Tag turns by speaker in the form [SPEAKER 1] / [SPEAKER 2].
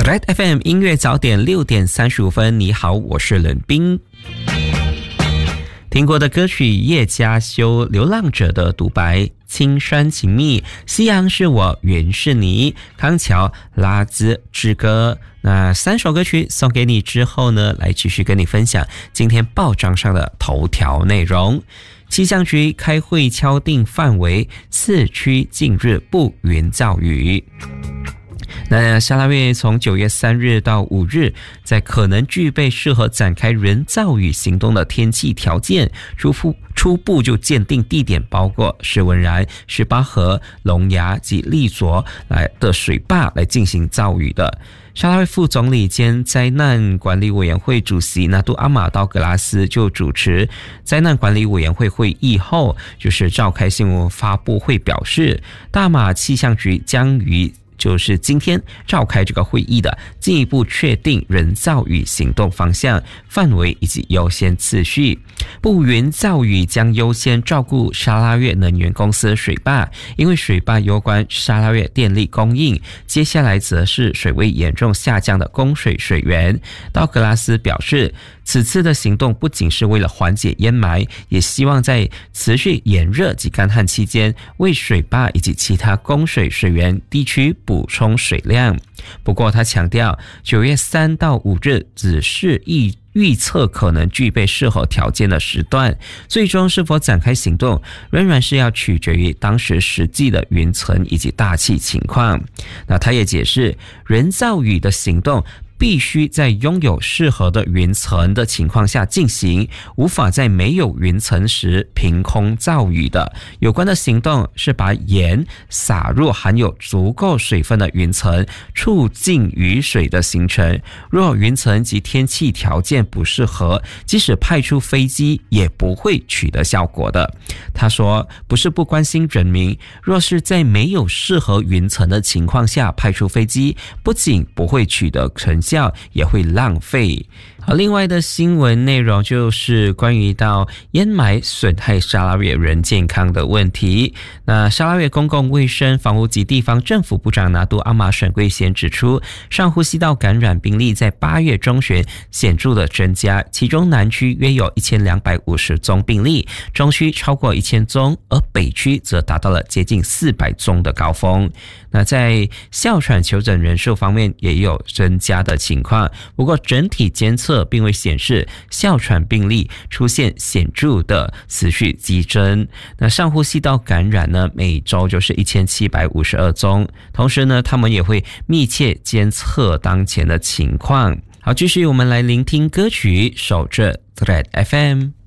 [SPEAKER 1] Red FM 音乐早点6点35分，你好，我是冷冰。听过的歌曲叶嘉修《流浪者的独白》，青山情蜜，夕阳是我，云是你，康桥拉兹之歌。那3首歌曲送给你之后呢，来继续跟你分享今天报章上的头条内容。气象局开会敲定范围，4区近日不云造雨。那沙拉越从9月3日到5日，在可能具备适合展开人造雨行动的天气条件，初步就鉴定地点包括石文然、18河、龙牙及立卓来的水坝来进行造雨的。沙拉越副总理兼灾难管理委员会主席纳杜阿马道格拉斯就主持灾难管理委员会会议后，就是召开新闻发布会表示，大马气象局将于就是今天召开这个会议的，进一步确定人造雨行动方向、范围以及优先次序。不云造雨将优先照顾沙拉越能源公司水坝，因为水坝攸关沙拉越电力供应，接下来则是水位严重下降的供水水源。道格拉斯表示，此次的行动不仅是为了缓解淹埋，也希望在持续炎热及干旱期间，为水坝以及其他供水水源地区补充水量。不过他强调，9月3到5日只是预测可能具备适合条件的时段，最终是否展开行动仍然是要取决于当时实际的云层以及大气情况。那他也解释，人造雨的行动必须在拥有适合的云层的情况下进行，无法在没有云层时凭空造雨的。有关的行动是把盐撒入含有足够水分的云层，促进雨水的形成。若云层及天气条件不适合，即使派出飞机也不会取得效果的。他说，不是不关心人民，若是在没有适合云层的情况下派出飞机，不仅不会取得成效，也会浪费。好，另外的新闻内容就是关于到淹埋损害沙拉越人健康的问题。那沙拉越公共卫生房屋及地方政府部长拿督阿马沈贵贤指出，上呼吸道感染病例在8月中旬显著的增加，其中南区约有1250宗病例，中区超过1000宗，而北区则达到了接近400宗的高峰。那在哮喘求诊人数方面也有增加的情况，不过整体监测并未显示哮喘病例出现显著的持续激增。那上呼吸道感染呢，每周就是1752宗，同时呢，他们也会密切监测当前的情况。好，继续我们来聆听歌曲，守着 Red FM。